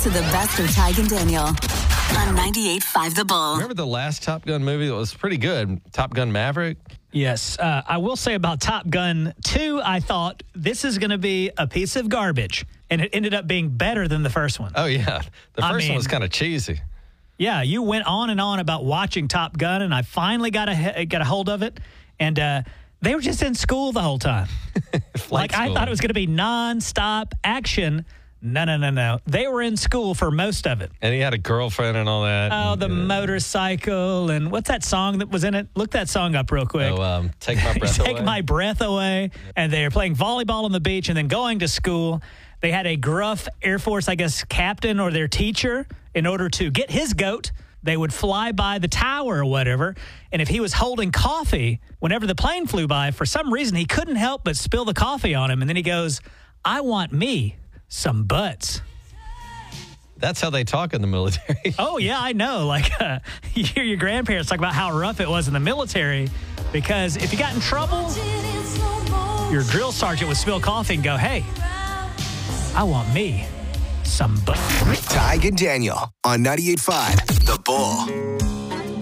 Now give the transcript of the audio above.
to the best of Tig and Daniel on 98.5 The Bull. Remember the last Top Gun movie that was pretty good? Top Gun Maverick? Yes. I will say about Top Gun 2, I thought this is going to be a piece of garbage. And it ended up being better than the first one. Oh, yeah. The first one was kind of cheesy. Yeah, you went on and on about watching Top Gun, and I finally got a hold of it. And they were just in school the whole time. Like, I thought it was going to be nonstop action. No. They were in school for most of it. And he had a girlfriend and all that. Oh, the motorcycle. And what's that song that was in it? Look that song up real quick. Oh, Take My Breath Away. Take My Breath Away. And they're playing volleyball on the beach and then going to school. They had a gruff Air Force, I guess, captain or their teacher. In order to get his goat, they would fly by the tower or whatever. And if he was holding coffee, whenever the plane flew by, for some reason, he couldn't help but spill the coffee on him. And then he goes, I want me some butts. That's how they talk in the military. Oh, yeah, I know. Like, you hear your grandparents talk about how rough it was in the military because if you got in trouble, your drill sergeant would spill coffee and go, hey, I want me some butts. Tig and Daniel on 98.5 The Bull.